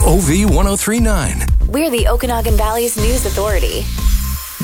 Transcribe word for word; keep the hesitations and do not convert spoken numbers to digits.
O V ten thirty-nine. We're the Okanagan Valley's news authority.